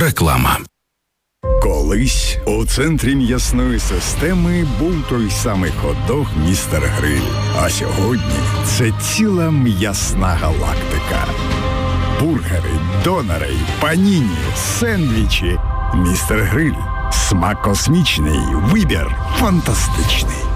Реклама. Колись у центрі м'ясної системи був той самий хот-дог «Містер Гриль». А сьогодні це ціла м'ясна галактика. Бургери, донери, паніні, сендвічі. «Містер Гриль». Смак космічний, вибір фантастичний.